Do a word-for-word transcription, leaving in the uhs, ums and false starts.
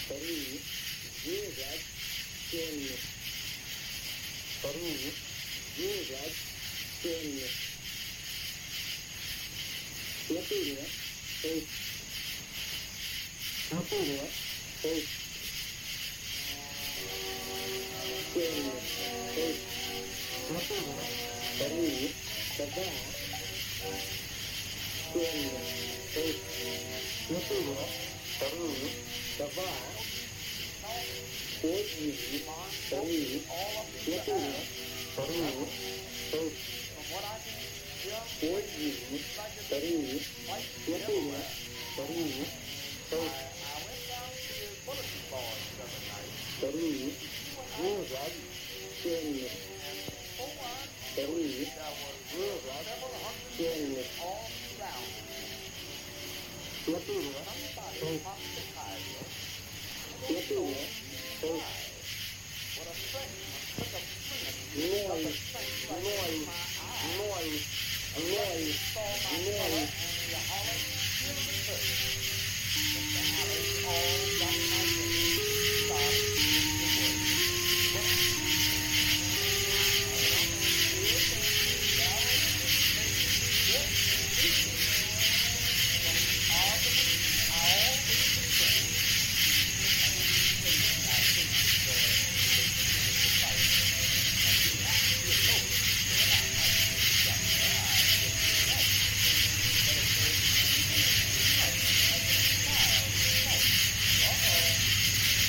three, zero, ten, three, zero, ten, четыре, шесть, четыре, шесть, семь, шесть, четыре, три, два, семь, шесть, четыре, три, два, один, три, четыре, три, шесть, один, три, четыре, три, шесть, три, девять, семь, три,